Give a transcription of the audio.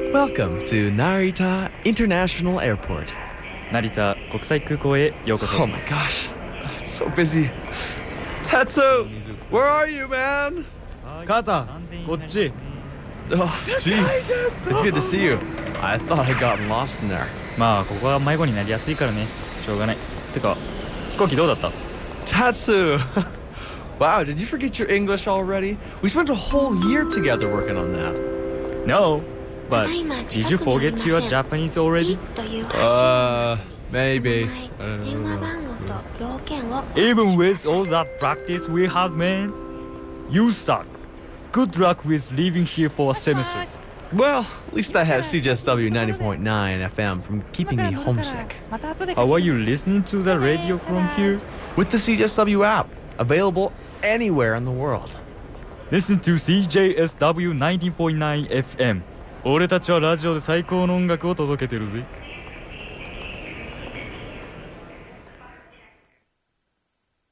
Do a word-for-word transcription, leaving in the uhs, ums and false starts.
Welcome to Narita International Airport. 成田国際空港へようこそ。 Oh my gosh, it's so busy. Tetsu, where are you, man? カーター、こっち。 Oh, jeez. It's good to see you. I thought I got lost in there. まあここは迷子になりやすいからね。しょうがない。てか飛行機どうだった？ Tetsu. Wow, did you forget your English already? We spent a whole year together working on that. No, but did you forget your Japanese already? Uh, maybe. Uh, Even with all that practice we had, man, you suck. Good luck with leaving here for a semester. well, at least I have C J S W ninety point nine F M from keeping me homesick. How are you listening to the radio from here? With the C J S W app, available anywhere in the world. Listen to C J S W ninety point nine F M. 俺たちはラジオで最高の音楽を届けてるぜ。